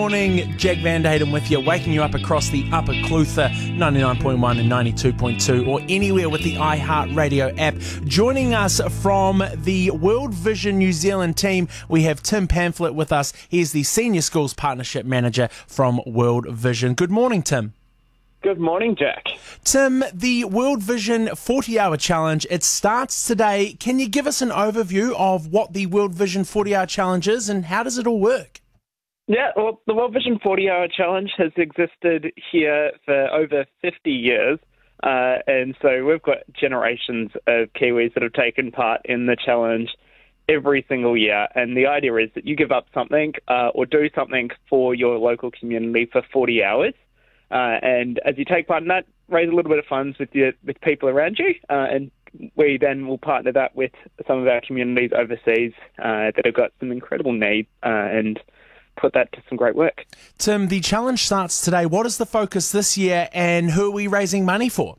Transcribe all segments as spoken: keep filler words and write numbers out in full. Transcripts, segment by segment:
morning. Jack Van Hayden with you, waking you up across the Upper Clutha, ninety-nine point one and ninety-two point two, or anywhere with the iHeartRadio app. Joining us from the World Vision New Zealand team, we have Tim Pamphlet with us. He is the Senior Schools Partnership Manager from World Vision. Good morning, Tim. Good morning, Jack. Tim, the World Vision forty-hour challenge, it starts today. Can you give us an overview of what the World Vision forty-hour challenge is and how does it all work? Yeah, well, the World Vision forty-hour challenge has existed here for over fifty years, uh, and so we've got generations of Kiwis that have taken part in the challenge every single year, and the idea is that you give up something uh, or do something for your local community for forty hours. Uh, and as you take part in that, raise a little bit of funds with your, with people around you, uh, and we then will partner that with some of our communities overseas uh, that have got some incredible need uh, and put that to some great work. Tim, the challenge starts today. What is the focus this year and who are we raising money for?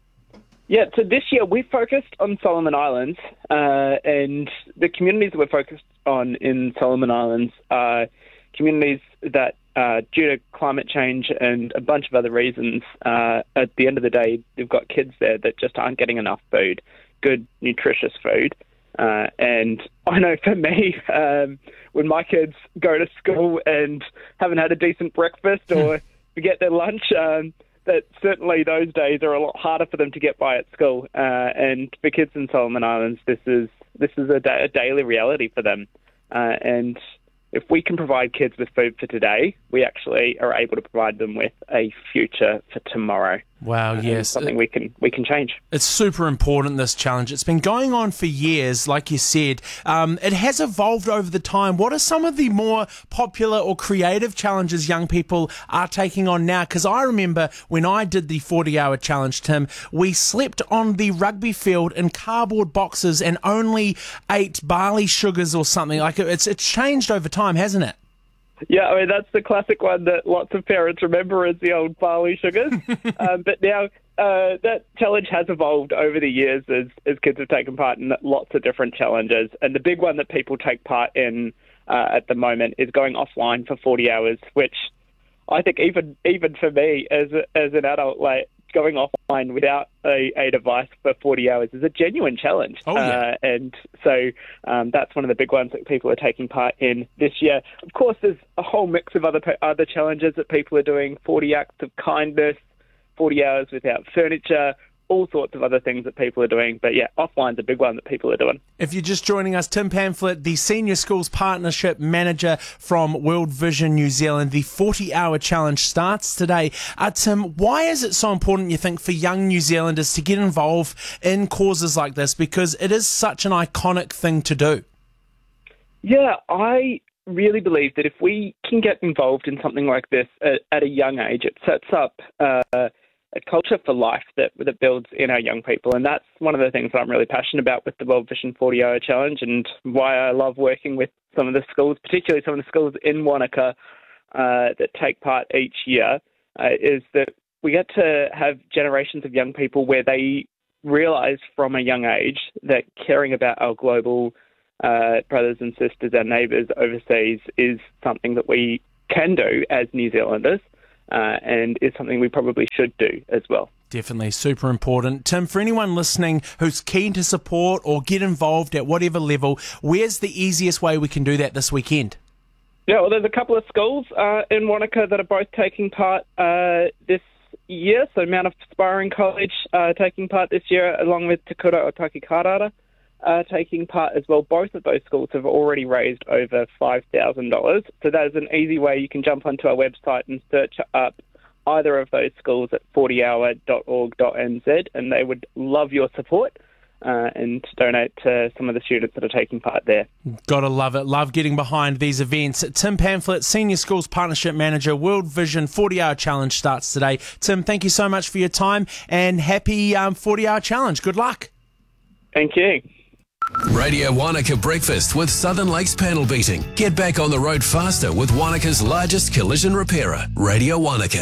Yeah, so this year we focused on Solomon Islands, uh, and the communities that we're focused on in Solomon Islands are communities that Uh, due to climate change and a bunch of other reasons, uh, at the end of the day, they've got kids there that just aren't getting enough food, good, nutritious food. Uh, and I know for me, um, when my kids go to school and haven't had a decent breakfast or forget their lunch, um, that certainly those days are a lot harder for them to get by at school. Uh, and for kids in Solomon Islands, this is this is a, da- a daily reality for them. Uh, and if we can provide kids with food for today, we actually are able to provide them with a future for tomorrow. Wow, yes. Something we can we can change. It's super important, this challenge. It's been going on for years, like you said. Um, it has evolved over the time. What are some of the more popular or creative challenges young people are taking on now? Because I remember when I did the forty-hour challenge, Tim, we slept on the rugby field in cardboard boxes and only ate barley sugars or something. Like it's it's changed over time, hasn't it? Yeah, I mean, that's the classic one that lots of parents remember as the old barley sugars. um, but now uh, that challenge has evolved over the years as, as kids have taken part in lots of different challenges. And the big one that people take part in uh, at the moment is going offline for forty hours, which I think even even for me as a, as an adult, like going offline without a, a device for forty hours is a genuine challenge. Oh, yeah. Uh, and so um, that's one of the big ones that people are taking part in this year. Of course, there's a whole mix of other other challenges that people are doing, forty acts of kindness, forty hours without furniture, all sorts of other things that people are doing. But yeah, offline's a big one that people are doing. If you're just joining us, Tim Pamphlet, the Senior Schools Partnership Manager from World Vision New Zealand. The forty-hour challenge starts today. Uh, Tim, why is it so important, you think, for young New Zealanders to get involved in causes like this? Because it is such an iconic thing to do. Yeah, I really believe that if we can get involved in something like this at, at a young age, it sets up uh, a culture for life that that builds in our young people. And that's one of the things that I'm really passionate about with the World Vision forty-hour challenge, and why I love working with some of the schools, particularly some of the schools in Wanaka uh, that take part each year, uh, is that we get to have generations of young people where they realise from a young age that caring about our global uh, brothers and sisters, our neighbours overseas, is something that we can do as New Zealanders. Uh, and is something we probably should do as well. Definitely, super important. Tim, for anyone listening who's keen to support or get involved at whatever level, where's the easiest way we can do that this weekend? Yeah, well, there's a couple of schools uh, in Wanaka that are both taking part uh, this year. So Mount Aspiring College uh, taking part this year, along with Te Kura o Taki Karara uh, taking part as well. Both of those schools have already raised over five thousand dollars. So that is an easy way. You can jump onto our website and search up either of those schools at forty hour dot org dot n z, and they would love your support uh, and donate to some of the students that are taking part there. Gotta love it. Love getting behind these events. Tim Pamphlet, Senior Schools Partnership Manager, World Vision forty-hour challenge starts today. Tim, thank you so much for your time, and happy um, forty-hour challenge. Good luck. Thank you. Radio Wanaka Breakfast with Southern Lakes Panel Beating. Get back on the road faster with Wanaka's largest collision repairer, Radio Wanaka.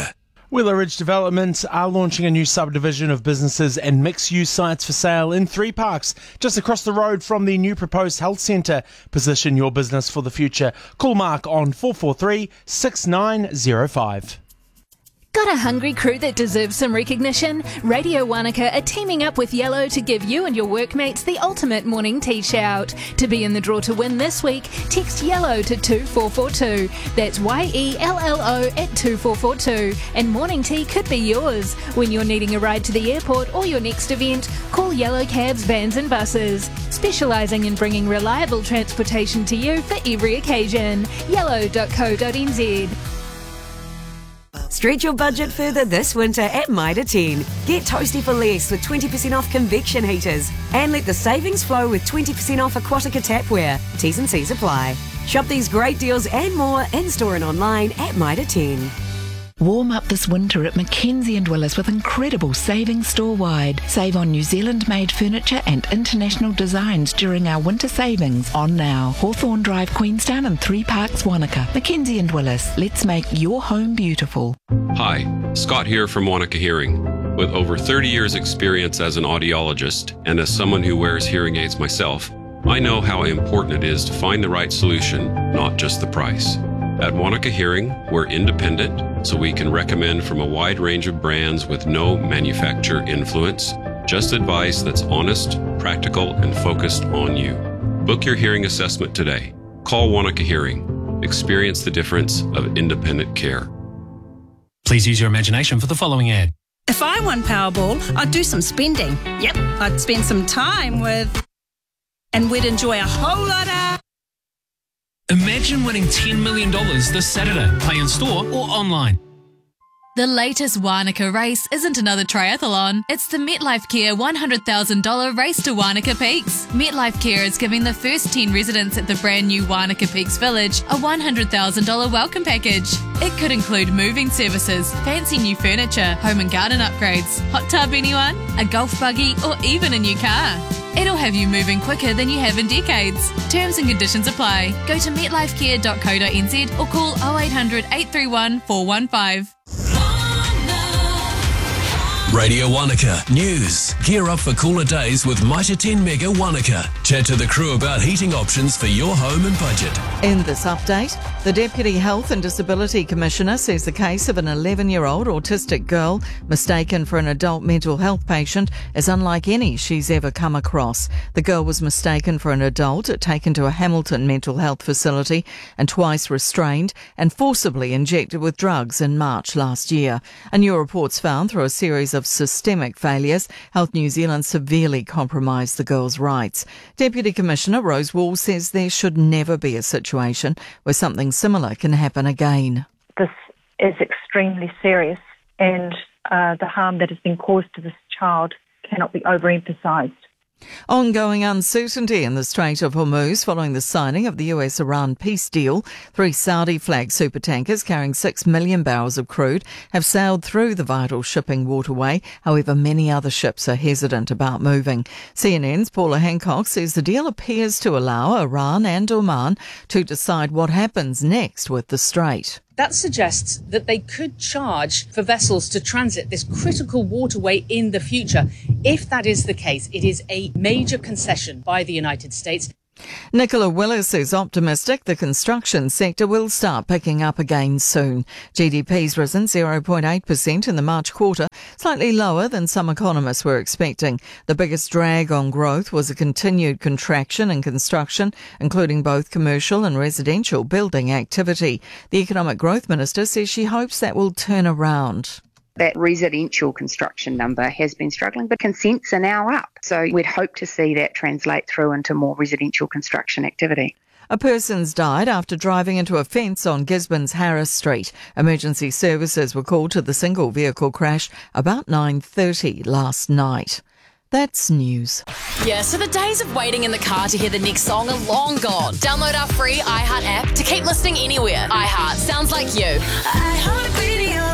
Wheeler Ridge Development are launching a new subdivision of businesses and mixed-use sites for sale in three parks, just across the road from the new proposed health centre. Position your business for the future. Call Mark on four four three, six nine zero five. Got a hungry crew that deserves some recognition? Radio Wanaka are teaming up with Yellow to give you and your workmates the ultimate morning tea shout. To be in the draw to win this week, text YELLOW to two four four two. That's Y E L L O at two four four two. And morning tea could be yours. When you're needing a ride to the airport or your next event, call Yellow Cabs, Vans and Buses. Specialising in bringing reliable transportation to you for every occasion. yellow dot co dot n z. Stretch your budget further this winter at Mitre ten. Get toasty for less with twenty percent off convection heaters. And let the savings flow with twenty percent off Aquatica tapware. T's and C's apply. Shop these great deals and more in-store and online at Mitre ten. Warm up this winter at Mackenzie and Willis with incredible savings store-wide. Save on New Zealand-made furniture and international designs during our winter savings on now. Hawthorne Drive, Queenstown and Three Parks, Wanaka. Mackenzie and Willis, let's make your home beautiful. Hi, Scott here from Wanaka Hearing. With over thirty years experience as an audiologist and as someone who wears hearing aids myself, I know how important it is to find the right solution, not just the price. At Wanaka Hearing, we're independent, so we can recommend from a wide range of brands with no manufacturer influence, just advice that's honest, practical, and focused on you. Book your hearing assessment today. Call Wanaka Hearing. Experience the difference of independent care. Please use your imagination for the following ad. If I won Powerball, I'd do some spending. Yep, I'd spend some time with... and we'd enjoy a whole lot of... Imagine winning ten million dollars this Saturday. Play in store or online. The latest Wanaka race isn't another triathlon. It's the MetLife Care one hundred thousand dollars Race to Wanaka Peaks. MetLife Care is giving the first ten residents at the brand new Wanaka Peaks Village a one hundred thousand dollars welcome package. It could include moving services, fancy new furniture, home and garden upgrades, hot tub anyone, a golf buggy or even a new car. It'll have you moving quicker than you have in decades. Terms and conditions apply. Go to metlifecare dot co dot n z or call oh eight hundred, eight three one, four one five. Radio Wanaka News. Gear up for cooler days with Mitre ten Mega Wanaka. Chat to the crew about heating options for your home and budget. In this update, the Deputy Health and Disability Commissioner says the case of an eleven-year-old autistic girl mistaken for an adult mental health patient is unlike any she's ever come across. The girl was mistaken for an adult, taken to a Hamilton mental health facility and twice restrained and forcibly injected with drugs in March last year. A new report's found through a series of systemic failures, Health New Zealand severely compromised the girl's rights. Deputy Commissioner Rose Wall says there should never be a situation where something similar can happen again. This is extremely serious, and uh, the harm that has been caused to this child cannot be overemphasised. Ongoing uncertainty in the Strait of Hormuz following the signing of the U S-Iran peace deal. Three Saudi-flagged supertankers carrying six million barrels of crude have sailed through the vital shipping waterway. However, many other ships are hesitant about moving. C N N's Paula Hancock says the deal appears to allow Iran and Oman to decide what happens next with the strait. That suggests that they could charge for vessels to transit this critical waterway in the future. If that is the case, it is a major concession by the United States. Nicola Willis is optimistic the construction sector will start picking up again soon. G D P's risen zero point eight percent in the March quarter, slightly lower than some economists were expecting. The biggest drag on growth was a continued contraction in construction, including both commercial and residential building activity. The Economic Growth Minister says she hopes that will turn around. That residential construction number has been struggling, but consents are now up. So we'd hope to see that translate through into more residential construction activity. A person's died after driving into a fence on Gisborne's Harris Street. Emergency services were called to the single vehicle crash about nine thirty last night. That's news. Yeah, so the days of waiting in the car to hear the next song are long gone. Download our free iHeart app to keep listening anywhere. iHeart sounds like you. iHeart Radio.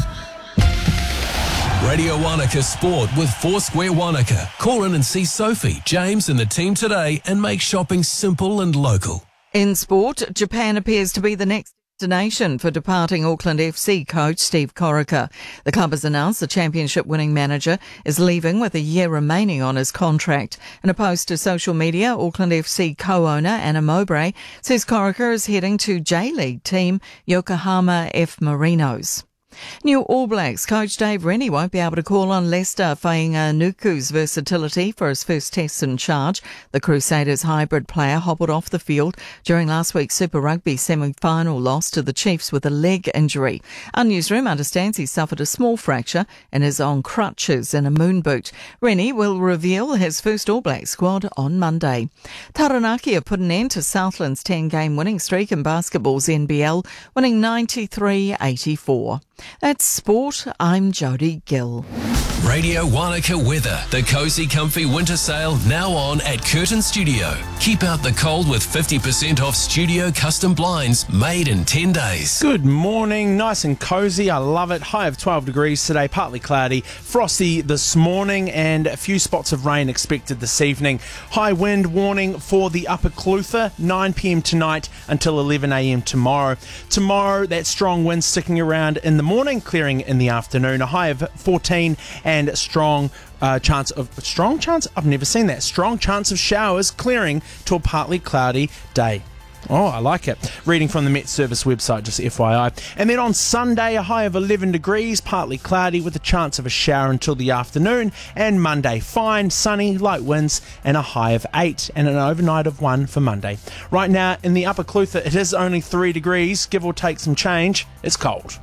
Radio Wanaka Sport with Foursquare Wanaka. Call in and see Sophie, James and the team today and make shopping simple and local. In sport, Japan appears to be the next Destination for departing Auckland F C coach Steve Corica. The club has announced the championship-winning manager is leaving with a year remaining on his contract. In a post to social media, Auckland F C co-owner Anna Mowbray says Corica is heading to J-League team Yokohama F. Marinos. New All Blacks coach Dave Rennie won't be able to call on Lester Fainga'anuku's versatility for his first test in charge. The Crusaders hybrid player hobbled off the field during last week's Super Rugby semi-final loss to the Chiefs with a leg injury. Our newsroom understands he suffered a small fracture and is on crutches in a moon boot. Rennie will reveal his first All Black squad on Monday. Taranaki have put an end to Southland's ten-game winning streak in basketball's N B L, winning ninety-three eighty-four. That's sport. I'm Jody Gill. Radio Wanaka weather. The Cozy Comfy winter sale now on at Curtin Studio. Keep out the cold with fifty percent off studio custom blinds made in ten days. Good morning. Nice and cozy. I love it. High of twelve degrees today. Partly cloudy. Frosty this morning and a few spots of rain expected this evening. High wind warning for the Upper Clutha. nine p.m. tonight until eleven a.m. tomorrow. Tomorrow, that strong wind sticking around in the morning, clearing in the afternoon. A high of fourteen and strong uh, chance of strong chance. I've never seen that. Strong chance of showers, clearing to a partly cloudy day. Oh, I like it. Reading from the Met Service website, just F Y I. And then on Sunday, a high of eleven degrees, partly cloudy with a chance of a shower until the afternoon. And Monday, fine, sunny, light winds, and a high of eight, and an overnight of one for Monday. Right now, in the Upper Clutha, it is only three degrees, give or take some change. It's cold.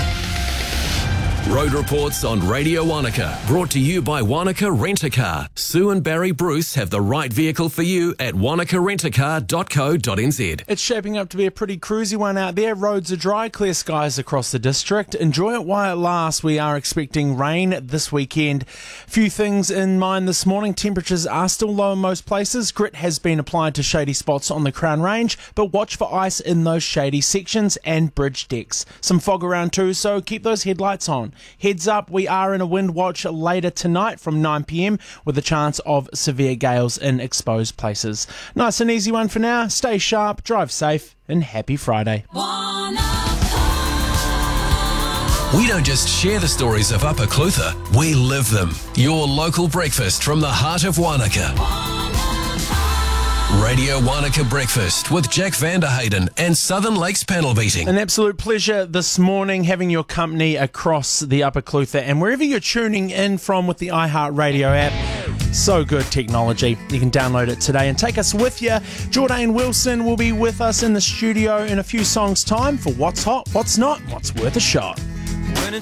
Road reports on Radio Wanaka, brought to you by Wanaka Rent-A-Car. Sue and Barry Bruce have the right vehicle for you at wanaka rent a car dot co dot n z. It's shaping up to be a pretty cruisy one out there. Roads are dry, clear skies across the district. Enjoy it while it lasts. We are expecting rain this weekend. Few things in mind this morning. Temperatures are still low in most places. Grit has been applied to shady spots on the Crown Range, but watch for ice in those shady sections and bridge decks. Some fog around too, so keep those headlights on. Heads up, we are in a wind watch later tonight from nine p.m. with a chance of severe gales in exposed places. Nice and easy one for now. Stay sharp, drive safe, and happy Friday. We don't just share the stories of Upper Clutha, we live them. Your local breakfast from the heart of Wanaka. Radio Wanaka Breakfast with Jack Vanderhayden and Southern Lakes Panel Beating. An absolute pleasure this morning having your company across the Upper Clutha and wherever you're tuning in from with the iHeartRadio app. So good technology. You can download it today and take us with you. Jordan Wilson will be with us in the studio in a few songs' time for What's Hot, What's Not, What's Worth a Shot.